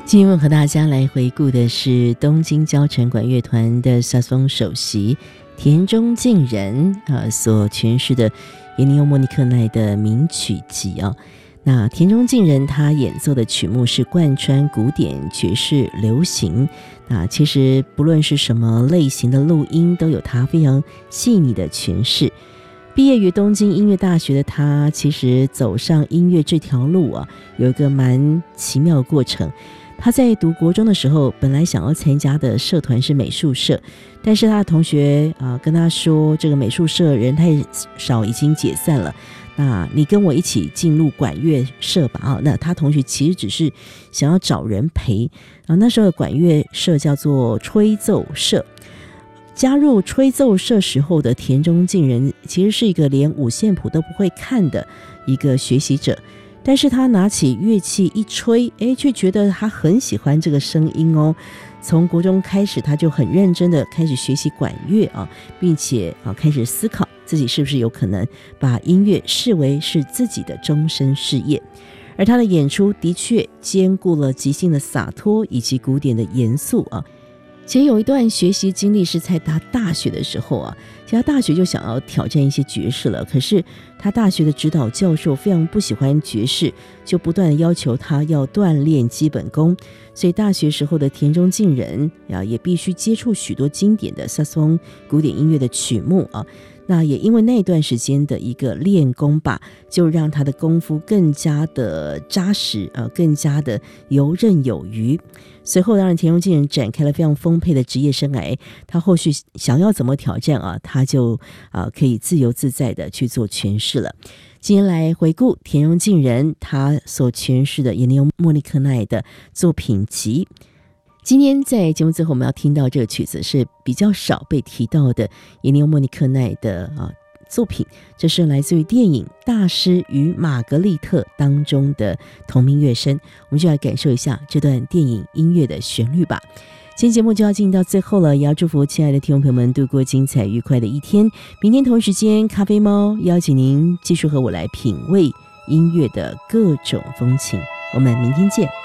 今天和大家来回顾的是东京交城管乐团的萨克斯风首席田中敬人所诠释的耶尼欧莫尼克奈的名曲集那田中敬人他演奏的曲目是贯穿古典、爵士、流行，那其实不论是什么类型的录音都有他非常细腻的诠释。毕业于东京音乐大学的他，其实走上音乐这条路有一个蛮奇妙的过程。他在读国中的时候，本来想要参加的社团是美术社，但是他的同学跟他说，这个美术社人太少，已经解散了，那你跟我一起进入管乐社吧那他同学其实只是想要找人陪那时候的管乐社叫做吹奏社。加入吹奏社时候的田中敬人其实是一个连五线谱都不会看的一个学习者，但是他拿起乐器一吹却觉得他很喜欢这个声音从国中开始他就很认真的开始学习管乐并且开始思考自己是不是有可能把音乐视为是自己的终身事业。而他的演出的确兼顾了即兴的洒脱以及古典的严肃其实有一段学习经历是在他大学的时候其实他大学就想要挑战一些爵士了，可是他大学的指导教授非常不喜欢爵士，就不断的要求他要锻炼基本功，所以大学时候的田中敬人也必须接触许多经典的萨克斯风古典音乐的曲目那也因为那段时间的一个练功吧，就让他的功夫更加的扎实更加的游刃有余。随后当然田中敬人展开了非常丰沛的职业生涯，他后续想要怎么挑战他就可以自由自在的去做诠释了。今天来回顾田中敬人他所诠释的耶尼欧莫尼克奈的作品集。今天在节目最后我们要听到这个曲子是比较少被提到的耶尼欧莫尼克奈的作品，这是来自于电影《大师与玛格丽特》当中的同名乐声，我们就来感受一下这段电影音乐的旋律吧。今天节目就要进行到最后了，也要祝福亲爱的听众朋友们度过精彩愉快的一天。明天同时间，咖啡猫邀请您继续和我来品味音乐的各种风情，我们明天见。